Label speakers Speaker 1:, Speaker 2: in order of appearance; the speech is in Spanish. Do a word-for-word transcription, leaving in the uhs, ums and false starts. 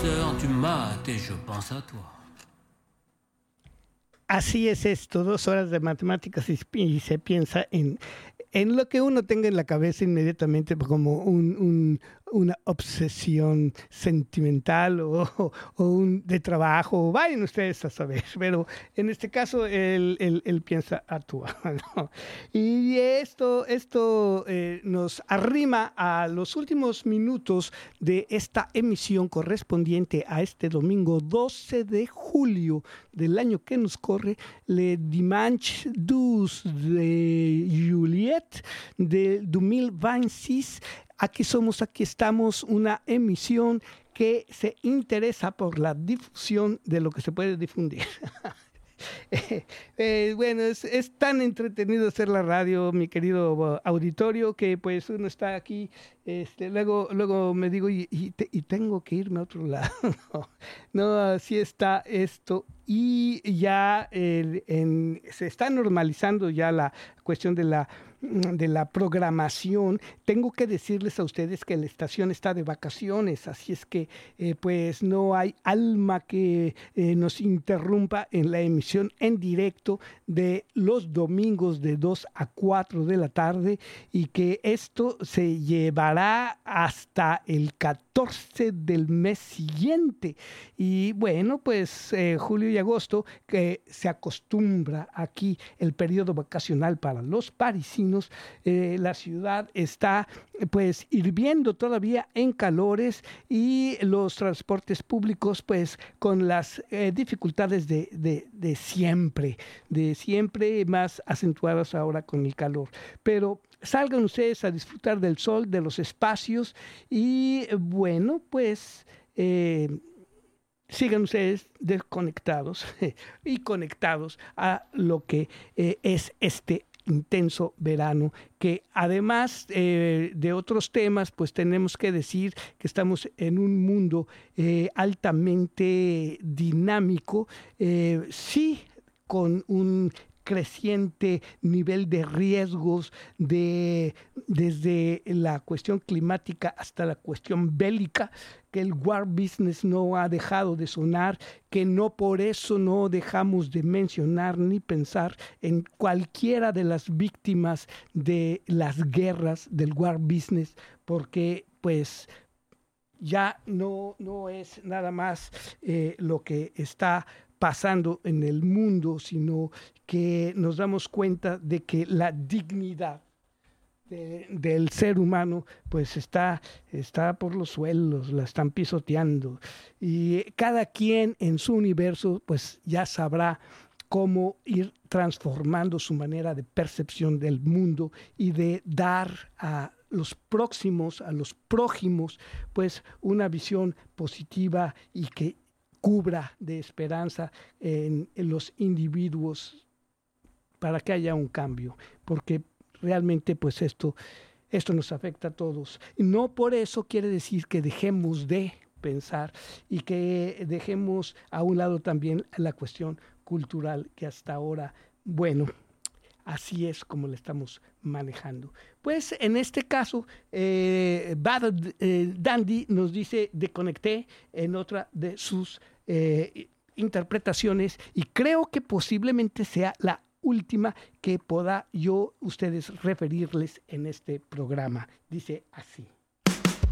Speaker 1: heures, tu mates et je pense à toi.
Speaker 2: Así es esto, dos horas de matemáticas y, y se piensa en, en lo que uno tenga en la cabeza inmediatamente como un, un, una obsesión sentimental o, o, o un de trabajo, vayan ustedes a saber, pero en este caso él, él, él piensa actúa, ¿no? Y esto, esto eh, nos arrima a los últimos minutos de esta emisión correspondiente a este domingo doce de julio del año que nos corre, le dimanche douze de Juliet de dos mil veintiséis. Aquí somos, aquí estamos, una emisión que se interesa por la difusión de lo que se puede difundir. Eh, eh, bueno, es, es tan entretenido hacer la radio, mi querido auditorio, que pues uno está aquí, este, luego, luego me digo, y, y, te, y tengo que irme a otro lado. no, no, así está esto. Y ya eh, en, se está normalizando ya la cuestión de la de la programación. Tengo que decirles a ustedes que la estación está de vacaciones, así es que eh, pues no hay alma que eh, nos interrumpa en la emisión en directo de los domingos de dos a cuatro de la tarde, y que esto se llevará hasta el catorce del mes siguiente. Y bueno, pues eh, julio y agosto, que se acostumbra aquí el periodo vacacional para los parisinos. Eh, la ciudad está pues hirviendo todavía en calores, y los transportes públicos pues con las eh, dificultades de, de, de siempre, de siempre más acentuadas ahora con el calor. Pero salgan ustedes a disfrutar del sol, de los espacios, y bueno, pues eh, sigan ustedes desconectados y conectados a lo que eh, es este intenso verano, que además eh, de otros temas, pues tenemos que decir que estamos en un mundo eh, altamente dinámico, eh, sí, con un creciente nivel de riesgos, de, desde la cuestión climática hasta la cuestión bélica, que el war business no ha dejado de sonar, que no por eso no dejamos de mencionar ni pensar en cualquiera de las víctimas de las guerras del war business, porque pues ya no, no es nada más eh, lo que está pasando en el mundo, sino que nos damos cuenta de que la dignidad de, del ser humano pues está, está por los suelos, la están pisoteando, y cada quien en su universo pues ya sabrá cómo ir transformando su manera de percepción del mundo y de dar a los próximos, a los prójimos, pues una visión positiva y que cubra de esperanza en, en los individuos para que haya un cambio, porque realmente pues esto, esto nos afecta a todos. Y no por eso quiere decir que dejemos de pensar y que dejemos a un lado también la cuestión cultural, que hasta ahora, bueno, así es como la estamos manejando. Pues en este caso, eh, Bad eh, Dandy nos dice de Conecté en otra de sus eh, interpretaciones, y creo que posiblemente sea la última que pueda yo ustedes referirles en este programa. Dice así.